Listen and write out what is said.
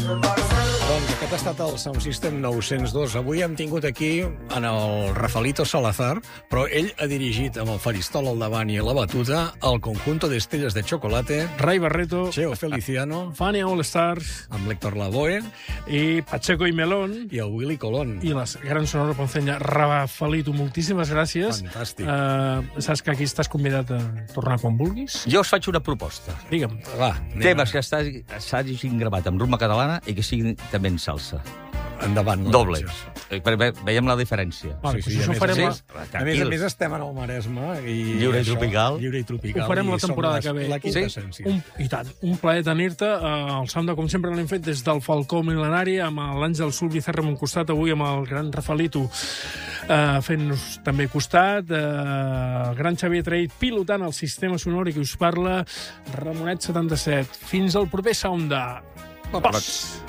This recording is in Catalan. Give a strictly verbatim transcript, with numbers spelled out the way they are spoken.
Doncs aquest ha estat el Sound System nou-cents dos. Avui hem tingut aquí en el Rafaelito Salazar, però ell ha dirigit amb el faristol al davant i la batuta el Conjunto de Estrellas de Chocolate, Ray Barreto, Cheo Feliciano, Fania All Stars, amb l'Héctor Lavoe i Pacheco i Melón, i el Willy Colón. i la gran sonora ponceña Rafaelito. Moltíssimes gràcies. Fantàstic. Uh, saps que aquí estàs convidat a tornar quan vulguis? Jo us faig una proposta. Digue'm. Va, anem. Temes que s'hagin gravat amb rumba catalana i que siguin també en salsa. Endavant. no Doble. penses. Eh, ve- ve- Veiem la diferència. Vale, Sí, sí, doncs a això més, farem a la... més, a més a més estem en el Maresme. I Lliure i això, tropical. Lliure i tropical. Ho farem i la som temporada les- que ve. La Sí? quintessència. Un, I tant, un plaer tenir-te. Uh, el Sound, com sempre, l'hem fet des del Falcó Mil·lenari, amb l'Àngel Sulbicerra a un costat, avui amb el gran Rafaelito uh, fent-nos també costat, uh, el gran Xavier Traït pilotant el sistema sonor i que us parla Ramonet setanta-set. Fins al proper Sound de... Pops!